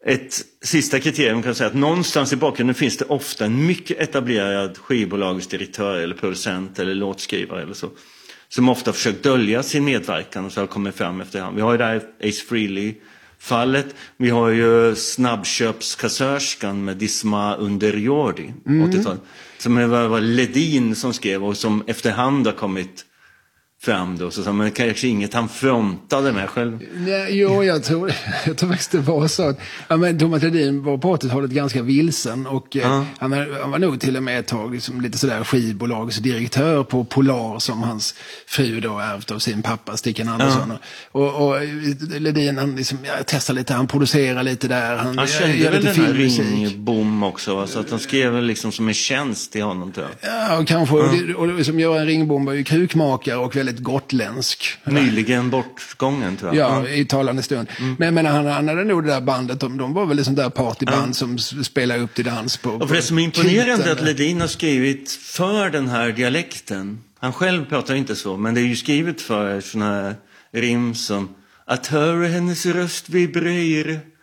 ett sista kriterium kan säga att någonstans i bakgrunden finns det ofta en mycket etablerad skivbolagsdirektör eller producent eller låtskrivare eller så. Som ofta försökt dölja sin medverkan och så har kommit fram efterhand. Vi har ju där Ace Frehley-fallet. Vi har ju snabbköpskassörskan med Disma Underjordi. 80-talet. Som var Ledin som skrev och som efterhand har kommit fram då. Så, men kanske inget han frontade med själv. Nej, jo, jag tror faktiskt det var så att Thomas Ledin var på 80-talet ganska vilsen och han var nog till och med ett tag liksom, lite sådär skivbolagsdirektör på Polar som hans fru då ärvt av sin pappa Stickan Andersson. Och Ledin han liksom, testar lite, han producerar lite där. Han kände väl den här Ringbom också, så att han skrev liksom som en tjänst till honom tror jag. Ja, och kanske, och som gör en Ringbom var ju krukmakare och väldigt gotländsk. Nyligen bortgången tror jag. Ja, i talande stund. Men han hade nog det där bandet, de var väl ett sånt där partyband som spelar upp till dans på. Och för det som är imponerande att Ledin har skrivit för den här dialekten. Han själv pratar inte så, men det är ju skrivet för såna här rim som att höra hennes röst vibrera